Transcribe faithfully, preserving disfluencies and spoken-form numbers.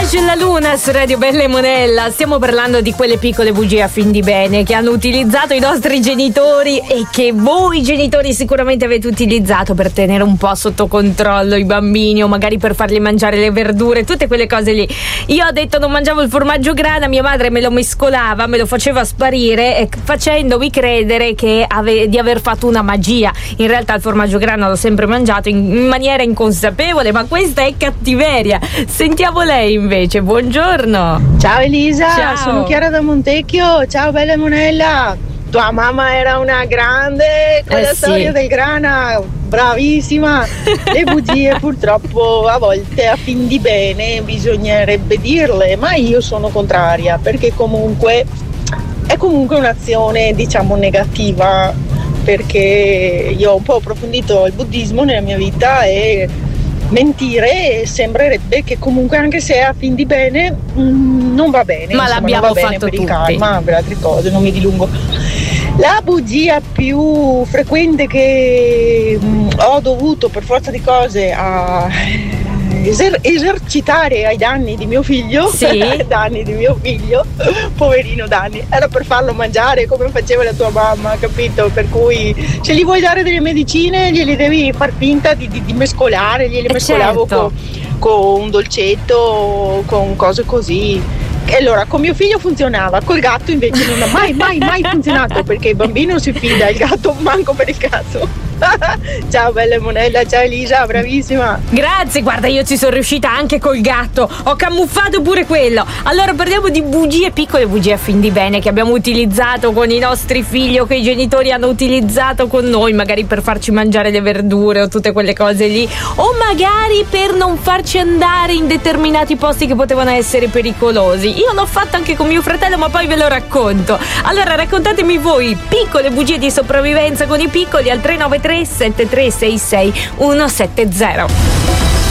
Bacio alla luna su Radio Bella e Monella. Stiamo parlando di quelle piccole bugie a fin di bene che hanno utilizzato i nostri genitori e che voi genitori sicuramente avete utilizzato per tenere un po' sotto controllo i bambini o magari per fargli mangiare le verdure, tutte quelle cose lì. Io ho detto non mangiavo il formaggio grana, mia madre me lo mescolava, me lo faceva sparire e facendomi credere che ave- di aver fatto una magia. In realtà il formaggio grana l'ho sempre mangiato in, in maniera inconsapevole, ma questa è cattiveria. Sentiamo lei invece, buongiorno. Ciao Elisa, Ciao. Sono Chiara da Montecchio, ciao Bella e Monella. Tua mamma era una grande con Eh la sì. storia del grana, bravissima. Le bugie purtroppo a volte a fin di bene bisognerebbe dirle, ma io sono contraria perché comunque è comunque un'azione diciamo negativa, perché io ho un po' approfondito il buddismo nella mia vita e mentire sembrerebbe che comunque anche se è a fin di bene mh, non va bene, Ma insomma, l'abbiamo non va bene fatto per il tutti. karma, per altre cose, non mi dilungo. La bugia più frequente che mh, ho dovuto per forza di cose a eser- esercitare ai danni di mio figlio, Sì. ai danni di mio figlio, poverino Dani, era per farlo mangiare come faceva la tua mamma, capito? Per cui se gli vuoi dare delle medicine glieli devi far finta di, di, di mescolare, glieli Eh, mescolavo certo. con, con un dolcetto, con cose così. E allora con mio figlio funzionava, col gatto invece non ha mai mai mai funzionato, perché il bambino si fida, il gatto manco per il caso. Ciao Bella Monella, ciao Elisa, bravissima. Grazie, guarda, io ci sono riuscita anche col gatto, ho camuffato pure quello. Allora parliamo di bugie, piccole bugie a fin di bene che abbiamo utilizzato con i nostri figli o che i genitori hanno utilizzato con noi, magari per farci mangiare le verdure o tutte quelle cose lì, o magari per non farci andare in determinati posti che potevano essere pericolosi. Io l'ho fatto anche con mio fratello, ma poi ve lo racconto. Allora raccontatemi voi piccole bugie di sopravvivenza con i piccoli al tre nove tre sette tre sei sei uno sette zero.